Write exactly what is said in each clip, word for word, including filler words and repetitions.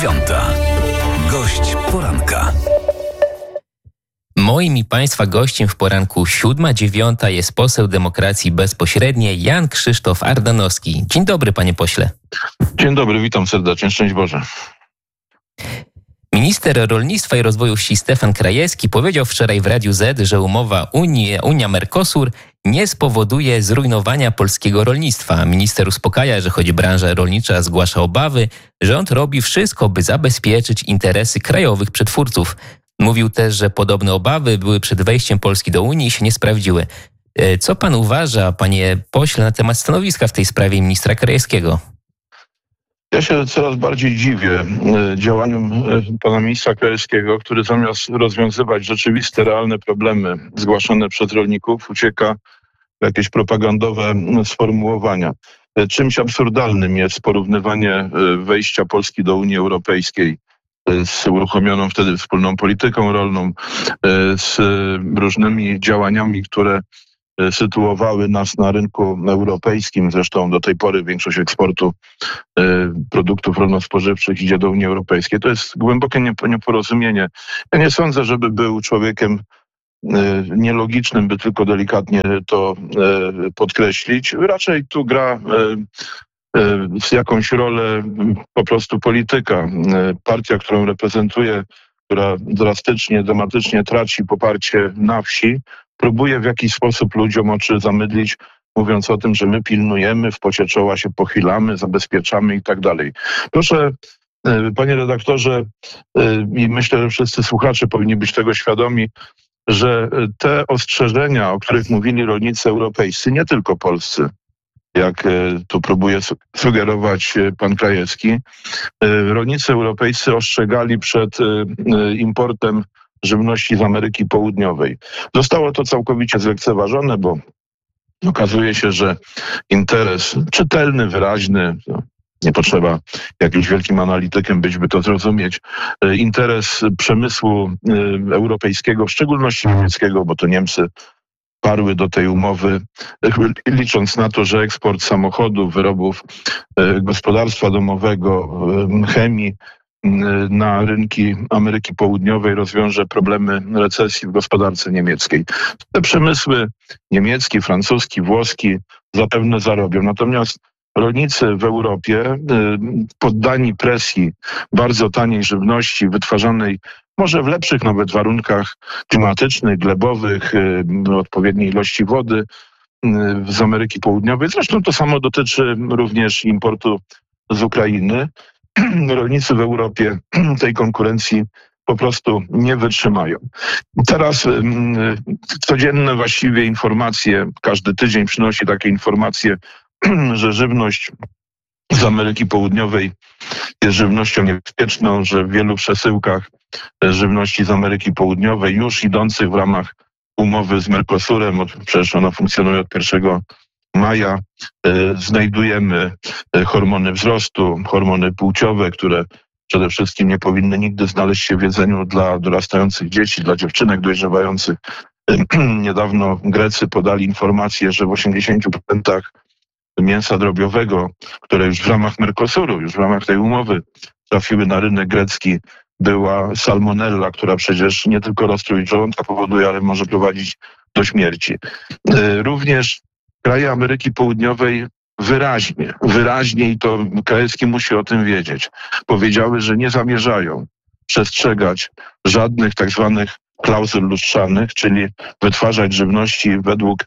dziewiąta. Gość poranka. Moim i Państwa gościem w poranku siódma dziewiąta jest poseł Demokracji Bezpośredniej Jan Krzysztof Ardanowski. Dzień dobry, panie pośle. Dzień dobry, witam serdecznie, szczęść Boże. Minister Rolnictwa i Rozwoju Wsi Stefan Krajewski powiedział wczoraj w Radiu Z, że umowa Unia, Unia-Mercosur nie spowoduje zrujnowania polskiego rolnictwa. Minister uspokaja, że choć branża rolnicza zgłasza obawy, rząd robi wszystko, by zabezpieczyć interesy krajowych przetwórców. Mówił też, że podobne obawy były przed wejściem Polski do Unii i się nie sprawdziły. Co pan uważa, panie pośle, na temat stanowiska w tej sprawie ministra Krajewskiego? Ja się coraz bardziej dziwię działaniom pana ministra Krajewskiego, który zamiast rozwiązywać rzeczywiste, realne problemy zgłaszane przez rolników, ucieka w jakieś propagandowe sformułowania. Czymś absurdalnym jest porównywanie wejścia Polski do Unii Europejskiej z uruchomioną wtedy wspólną polityką rolną, z różnymi działaniami, które sytuowały nas na rynku europejskim. Zresztą do tej pory większość eksportu produktów rolno-spożywczych idzie do Unii Europejskiej. To jest głębokie nieporozumienie. Ja nie sądzę, żeby był człowiekiem nielogicznym, by tylko delikatnie to podkreślić. Raczej tu gra jakąś rolę po prostu polityka. Partia, którą reprezentuje, która drastycznie, dramatycznie traci poparcie na wsi, próbuje w jakiś sposób ludziom oczy zamydlić, mówiąc o tym, że my pilnujemy, w pocie czoła się pochylamy, zabezpieczamy i tak dalej. Proszę, panie redaktorze, i myślę, że wszyscy słuchacze powinni być tego świadomi, że te ostrzeżenia, o których mówili rolnicy europejscy, nie tylko polscy, jak tu próbuje sugerować pan Krajewski, rolnicy europejscy ostrzegali przed importem żywności z Ameryki Południowej. Zostało to całkowicie zlekceważone, bo okazuje się, że interes czytelny, wyraźny, nie potrzeba jakimś wielkim analitykiem być, by to zrozumieć, interes przemysłu europejskiego, w szczególności niemieckiego, bo to Niemcy parły do tej umowy, licząc na to, że eksport samochodów, wyrobów gospodarstwa domowego, chemii na rynki Ameryki Południowej rozwiąże problemy recesji w gospodarce niemieckiej. Te przemysły niemiecki, francuski, włoski zapewne zarobią. Natomiast rolnicy w Europie, poddani presji bardzo taniej żywności wytwarzanej może w lepszych nawet warunkach klimatycznych, glebowych, odpowiedniej ilości wody z Ameryki Południowej. Zresztą to samo dotyczy również importu z Ukrainy. Rolnicy w Europie tej konkurencji po prostu nie wytrzymają. Teraz codzienne właściwie informacje, każdy tydzień przynosi takie informacje, że żywność z Ameryki Południowej jest żywnością niebezpieczną, że w wielu przesyłkach żywności z Ameryki Południowej już idących w ramach umowy z Mercosurem, przecież ona funkcjonuje od pierwszego maja, znajdujemy hormony wzrostu, hormony płciowe, które przede wszystkim nie powinny nigdy znaleźć się w jedzeniu dla dorastających dzieci, dla dziewczynek dojrzewających. Niedawno Grecy podali informację, że w osiemdziesięciu procentach mięsa drobiowego, które już w ramach Mercosuru, już w ramach tej umowy trafiły na rynek grecki, była salmonella, która przecież nie tylko rozstrój żołądka powoduje, ale może prowadzić do śmierci. Również kraje Ameryki Południowej wyraźnie, wyraźnie i to Krajewski musi o tym wiedzieć, powiedziały, że nie zamierzają przestrzegać żadnych tak zwanych klauzul lustrzalnych, czyli wytwarzać żywności według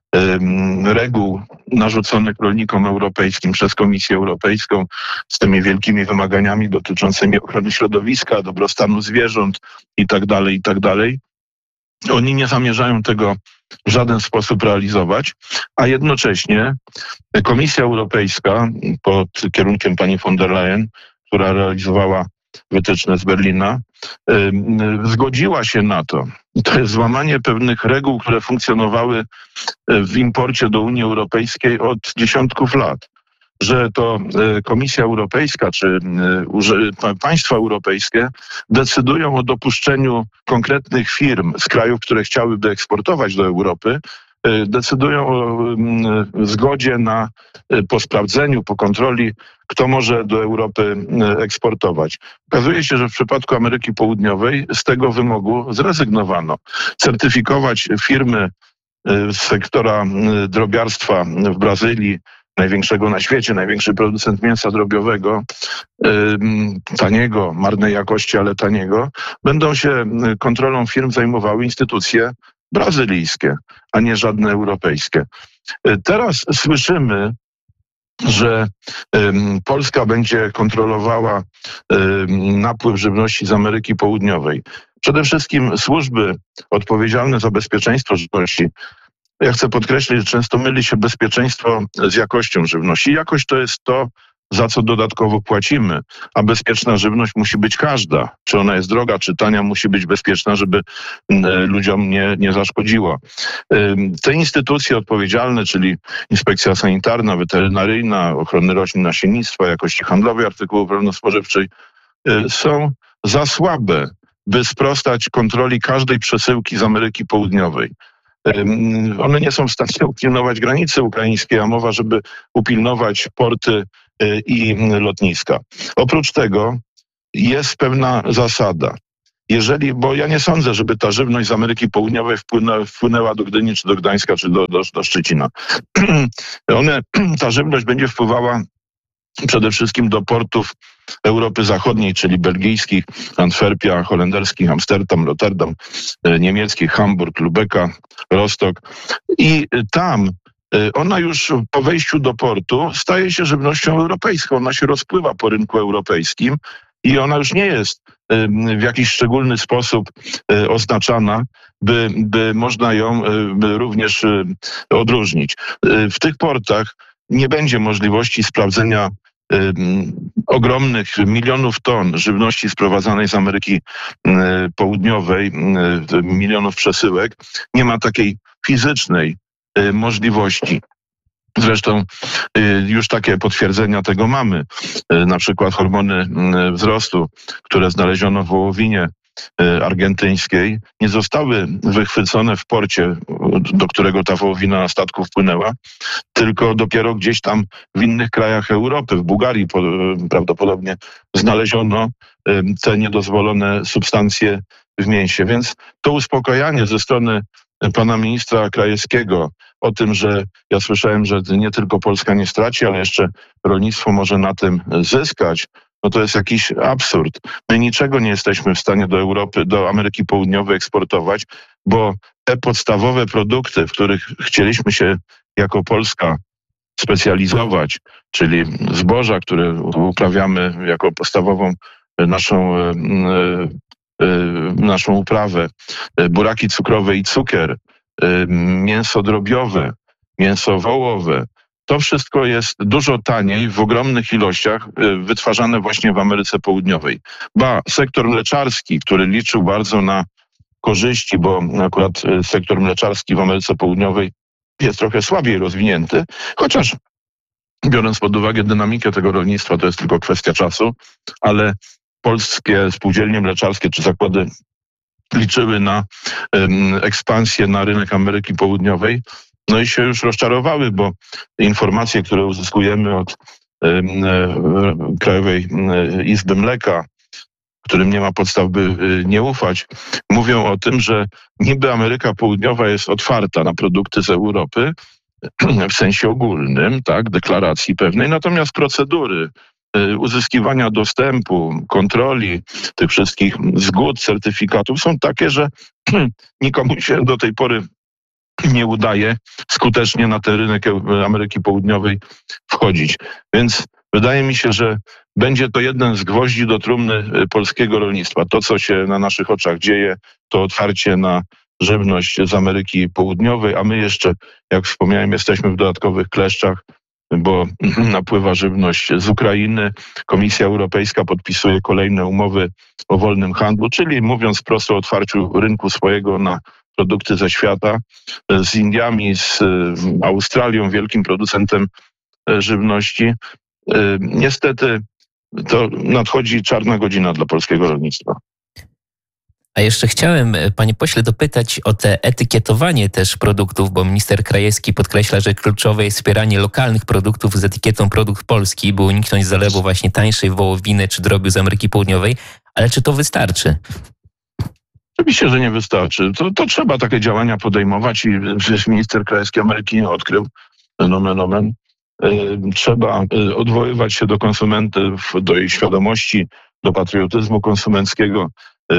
um, reguł narzuconych rolnikom europejskim przez Komisję Europejską z tymi wielkimi wymaganiami dotyczącymi ochrony środowiska, dobrostanu zwierząt i tak dalej, i tak dalej. Oni nie zamierzają tego w żaden sposób realizować, a jednocześnie Komisja Europejska pod kierunkiem pani von der Leyen, która realizowała wytyczne z Berlina, zgodziła się na to. To jest złamanie pewnych reguł, które funkcjonowały w imporcie do Unii Europejskiej od dziesiątków lat. Że to Komisja Europejska czy państwa europejskie decydują o dopuszczeniu konkretnych firm z krajów, które chciałyby eksportować do Europy, decydują o zgodzie na, po sprawdzeniu, po kontroli, kto może do Europy eksportować. Okazuje się, że w przypadku Ameryki Południowej z tego wymogu zrezygnowano. Certyfikować firmy z sektora drobiarstwa w Brazylii, największego na świecie, największy producent mięsa drobiowego, taniego, marnej jakości, ale taniego, będą się kontrolą firm zajmowały instytucje brazylijskie, a nie żadne europejskie. Teraz słyszymy, że um, Polska będzie kontrolowała um, napływ żywności z Ameryki Południowej. Przede wszystkim służby odpowiedzialne za bezpieczeństwo żywności. Ja chcę podkreślić, że często myli się bezpieczeństwo z jakością żywności. Jakość to jest to, za co dodatkowo płacimy, a bezpieczna żywność musi być każda. Czy ona jest droga, czy tania, musi być bezpieczna, żeby ludziom nie, nie zaszkodziła. Te instytucje odpowiedzialne, czyli Inspekcja Sanitarna, Weterynaryjna, Ochrony Roślin, Nasiennictwa, Jakości Handlowej Artykułów Rolno-Spożywczych, są za słabe, by sprostać kontroli każdej przesyłki z Ameryki Południowej. One nie są w stanie upilnować granicy ukraińskiej, a mowa, żeby upilnować porty i lotniska. Oprócz tego jest pewna zasada. Jeżeli, bo ja nie sądzę, żeby ta żywność z Ameryki Południowej wpłynęła, wpłynęła do Gdyni, czy do Gdańska, czy do, do, do Szczecina. One, ta żywność będzie wpływała przede wszystkim do portów Europy Zachodniej, czyli belgijskich, Antwerpia, holenderskich, Amsterdam, Rotterdam, niemieckich, Hamburg, Lubeka, Rostock. I tam ona już po wejściu do portu staje się żywnością europejską. Ona się rozpływa po rynku europejskim i ona już nie jest w jakiś szczególny sposób oznaczana, by, by można ją również odróżnić. W tych portach nie będzie możliwości sprawdzenia ogromnych milionów ton żywności sprowadzanej z Ameryki Południowej, milionów przesyłek. Nie ma takiej fizycznej możliwości. Zresztą już takie potwierdzenia tego mamy. Na przykład hormony wzrostu, które znaleziono w wołowinie argentyńskiej, nie zostały wychwycone w porcie, do którego ta wołowina na statku wpłynęła, tylko dopiero gdzieś tam w innych krajach Europy, w Bułgarii prawdopodobnie znaleziono te niedozwolone substancje w mięsie. Więc to uspokajanie ze strony pana ministra Krajewskiego o tym, że ja słyszałem, że nie tylko Polska nie straci, ale jeszcze rolnictwo może na tym zyskać, no to jest jakiś absurd. My niczego nie jesteśmy w stanie do Europy, do Ameryki Południowej eksportować, bo te podstawowe produkty, w których chcieliśmy się jako Polska specjalizować, czyli zboża, które uprawiamy jako podstawową naszą, naszą uprawę, buraki cukrowe i cukier, mięso drobiowe, mięso wołowe, to wszystko jest dużo taniej, w ogromnych ilościach wytwarzane właśnie w Ameryce Południowej. Ba, sektor mleczarski, który liczył bardzo na korzyści, bo akurat sektor mleczarski w Ameryce Południowej jest trochę słabiej rozwinięty, chociaż biorąc pod uwagę dynamikę tego rolnictwa, to jest tylko kwestia czasu, ale polskie spółdzielnie mleczarskie czy zakłady liczyły na um, ekspansję na rynek Ameryki Południowej. No i się już rozczarowały, bo informacje, które uzyskujemy od um, e, Krajowej Izby Mleka, którym nie ma podstaw, by nie ufać, mówią o tym, że niby Ameryka Południowa jest otwarta na produkty z Europy w sensie ogólnym, tak, deklaracji pewnej, natomiast procedury uzyskiwania dostępu, kontroli tych wszystkich zgód, certyfikatów są takie, że nikomu się do tej pory nie udaje skutecznie na ten rynek Ameryki Południowej wchodzić. Więc wydaje mi się, że będzie to jeden z gwoździ do trumny polskiego rolnictwa. To, co się na naszych oczach dzieje, to otwarcie na żywność z Ameryki Południowej, a my jeszcze, jak wspomniałem, jesteśmy w dodatkowych kleszczach, bo napływa żywność z Ukrainy. Komisja Europejska podpisuje kolejne umowy o wolnym handlu, czyli mówiąc prosto o otwarciu rynku swojego na produkty ze świata, z Indiami, z Australią, wielkim producentem żywności. Niestety to nadchodzi czarna godzina dla polskiego rolnictwa. A jeszcze chciałem, panie pośle, dopytać o te etykietowanie też produktów, bo minister Krajewski podkreśla, że kluczowe jest wspieranie lokalnych produktów z etykietą produkt polski, by uniknąć zalewu właśnie tańszej wołowiny czy drobiu z Ameryki Południowej. Ale czy to wystarczy? Oczywiście, że nie wystarczy. To, to trzeba takie działania podejmować i przecież minister Krajewski Ameryki nie odkrył. Nomen omen. Trzeba odwoływać się do konsumentów, do ich świadomości, do patriotyzmu konsumenckiego.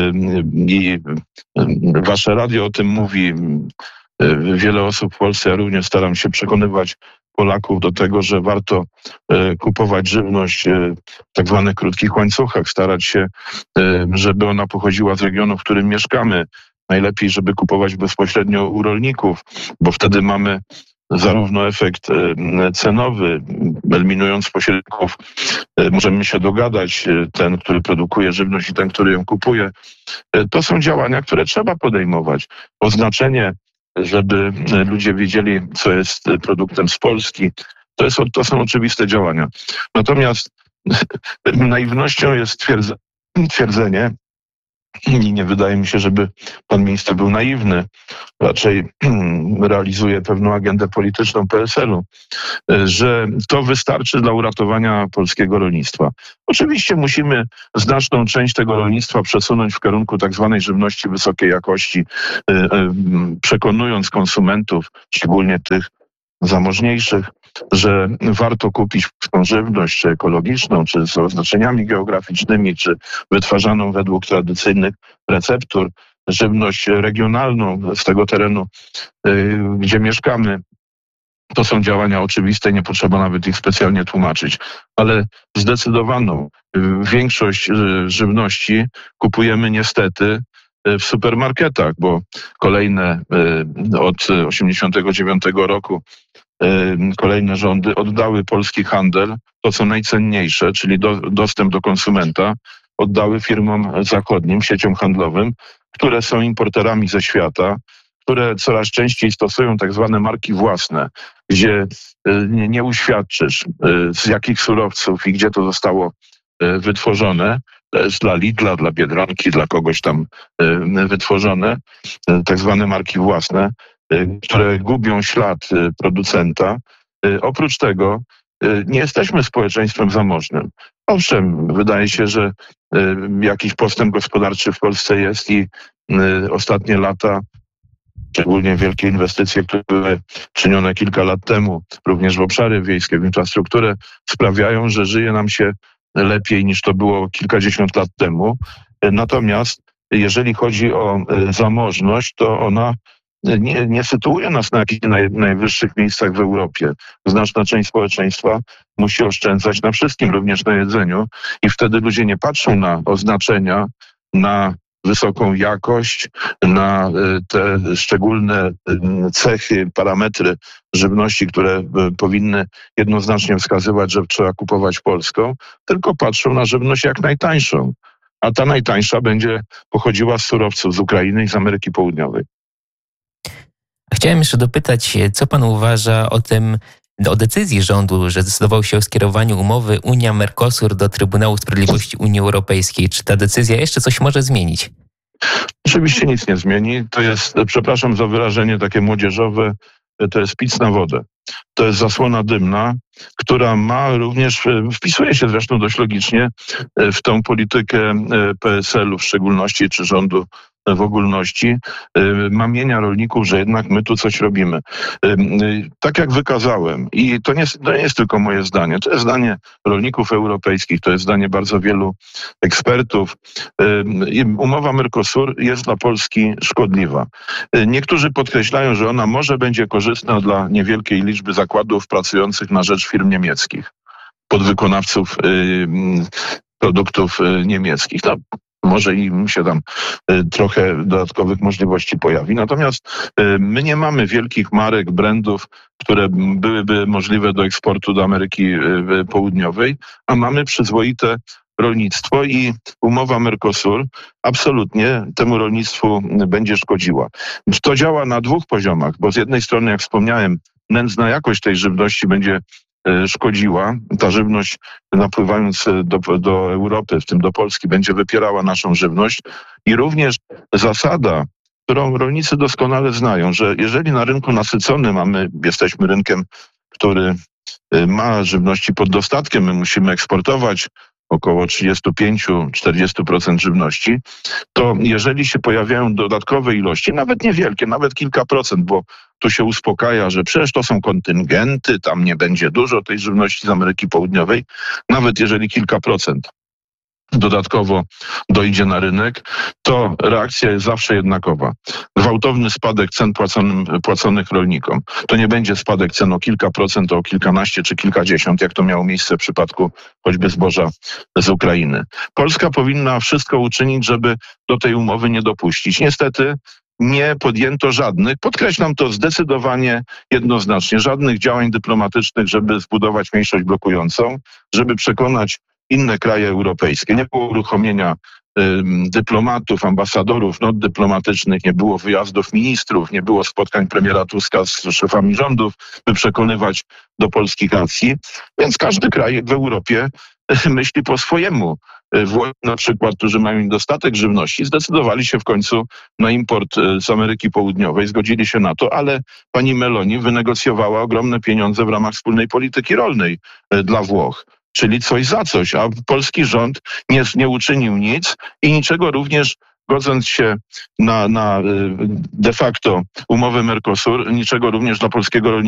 I wasze radio o tym mówi. Wiele osób w Polsce, ja również staram się przekonywać Polaków do tego, że warto kupować żywność w tak zwanych krótkich łańcuchach, starać się, żeby ona pochodziła z regionu, w którym mieszkamy. Najlepiej, żeby kupować bezpośrednio u rolników, bo wtedy mamy zarówno efekt cenowy, eliminując pośredników, możemy się dogadać, ten, który produkuje żywność i ten, który ją kupuje. To są działania, które trzeba podejmować. Oznaczenie, żeby ludzie wiedzieli, co jest produktem z Polski, to, jest, to są oczywiste działania. Natomiast naiwnością jest twierdzenie, i nie wydaje mi się, żeby pan minister był naiwny, raczej realizuje pewną agendę polityczną P S L u, że to wystarczy dla uratowania polskiego rolnictwa. Oczywiście musimy znaczną część tego rolnictwa przesunąć w kierunku tak zwanej żywności wysokiej jakości, przekonując konsumentów, szczególnie tych zamożniejszych, że warto kupić tą żywność, czy ekologiczną, czy z oznaczeniami geograficznymi, czy wytwarzaną według tradycyjnych receptur, żywność regionalną z tego terenu, yy, gdzie mieszkamy. To są działania oczywiste, nie potrzeba nawet ich specjalnie tłumaczyć, ale zdecydowaną większość żywności kupujemy niestety w supermarketach, bo kolejne od osiemdziesiątego dziewiątego roku kolejne rządy oddały polski handel, to co najcenniejsze, czyli do, dostęp do konsumenta, oddały firmom zachodnim, sieciom handlowym, które są importerami ze świata, które coraz częściej stosują tak zwane marki własne, gdzie nie, nie uświadczysz z jakich surowców i gdzie to zostało wytworzone. To jest dla Lidla, dla Biedronki, dla kogoś tam wytworzone, tak zwane marki własne, które gubią ślad producenta. Oprócz tego nie jesteśmy społeczeństwem zamożnym. Owszem, wydaje się, że jakiś postęp gospodarczy w Polsce jest i ostatnie lata, szczególnie wielkie inwestycje, które były czynione kilka lat temu, również w obszary wiejskie, w infrastrukturę, sprawiają, że żyje nam się lepiej niż to było kilkadziesiąt lat temu. Natomiast jeżeli chodzi o zamożność, to ona nie, nie sytuuje nas na jakichś naj, najwyższych miejscach w Europie. Znaczna część społeczeństwa musi oszczędzać na wszystkim, również na jedzeniu, i wtedy ludzie nie patrzą na oznaczenia, na wysoką jakość, na te szczególne cechy, parametry żywności, które powinny jednoznacznie wskazywać, że trzeba kupować polską, tylko patrzą na żywność jak najtańszą. A ta najtańsza będzie pochodziła z surowców z Ukrainy i z Ameryki Południowej. Chciałem jeszcze dopytać, co pan uważa o tym, o decyzji rządu, że zdecydował się o skierowaniu umowy Unia-Mercosur do Trybunału Sprawiedliwości Unii Europejskiej. Czy ta decyzja jeszcze coś może zmienić? Oczywiście nic nie zmieni. To jest, przepraszam za wyrażenie takie młodzieżowe, to jest pic na wodę. To jest zasłona dymna, która ma również, wpisuje się zresztą dość logicznie w tą politykę P S L u w szczególności, czy rządu w ogólności, mamienia rolników, że jednak my tu coś robimy. Tak jak wykazałem, i to nie, to nie jest tylko moje zdanie, to jest zdanie rolników europejskich, to jest zdanie bardzo wielu ekspertów. Umowa Mercosur jest dla Polski szkodliwa. Niektórzy podkreślają, że ona może będzie korzystna dla niewielkiej liczby zakładów pracujących na rzecz firm niemieckich, podwykonawców produktów niemieckich. No, może im się tam trochę dodatkowych możliwości pojawi. Natomiast my nie mamy wielkich marek, brandów, które byłyby możliwe do eksportu do Ameryki Południowej, a mamy przyzwoite rolnictwo i umowa Mercosur absolutnie temu rolnictwu będzie szkodziła. To działa na dwóch poziomach, bo z jednej strony, jak wspomniałem, nędzna jakość tej żywności będzie szkodziła. Ta żywność napływając do, do Europy, w tym do Polski, będzie wypierała naszą żywność. I również zasada, którą rolnicy doskonale znają, że jeżeli na rynku nasyconym, a my jesteśmy rynkiem, który ma żywności pod dostatkiem, my musimy eksportować około trzydzieści pięć do czterdziestu procent żywności, to jeżeli się pojawiają dodatkowe ilości, nawet niewielkie, nawet kilka procent, bo tu się uspokaja, że przecież to są kontyngenty, tam nie będzie dużo tej żywności z Ameryki Południowej, nawet jeżeli kilka procent dodatkowo dojdzie na rynek, to reakcja jest zawsze jednakowa. Gwałtowny spadek cen płaconym, płaconych rolnikom. To nie będzie spadek cen o kilka procent, o kilkanaście czy kilkadziesiąt, jak to miało miejsce w przypadku choćby zboża z Ukrainy. Polska powinna wszystko uczynić, żeby do tej umowy nie dopuścić. Niestety nie podjęto żadnych, podkreślam to zdecydowanie, jednoznacznie, żadnych działań dyplomatycznych, żeby zbudować mniejszość blokującą, żeby przekonać inne kraje europejskie. Nie było uruchomienia y, dyplomatów, ambasadorów, not dyplomatycznych, nie było wyjazdów ministrów, nie było spotkań premiera Tuska z szefami rządów, by przekonywać do polskich racji. Więc każdy kraj w Europie y, myśli po swojemu. Y, Włosi na przykład, którzy mają niedostatek żywności, zdecydowali się w końcu na import y, z Ameryki Południowej, zgodzili się na to, ale pani Meloni wynegocjowała ogromne pieniądze w ramach wspólnej polityki rolnej y, dla Włoch. Czyli coś za coś, a polski rząd nie, nie uczynił nic i niczego również, godząc się na, na de facto umowę Mercosur, niczego również dla polskiego rolnictwa